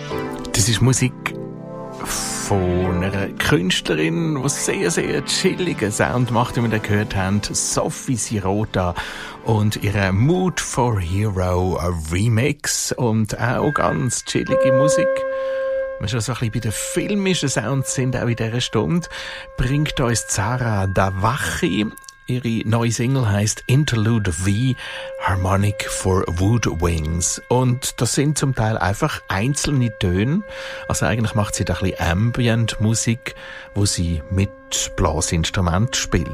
Das ist Musik von einer Künstlerin, die sehr, sehr chilligen Sound macht, wie wir da gehört haben. Sophie Sirota und ihre Mood for Hero Remix. Und auch ganz chillige Musik. Wenn wir schon so ein bisschen bei den filmischen Sounds sind, auch in dieser Stunde, bringt uns Zara Davachi. Ihre neue Single heisst Interlude V, Harmonic for Woodwinds. Und das sind zum Teil einfach einzelne Töne. Also eigentlich macht sie da ein bisschen Ambient-Musik, wo sie mit Blasinstrument spielt.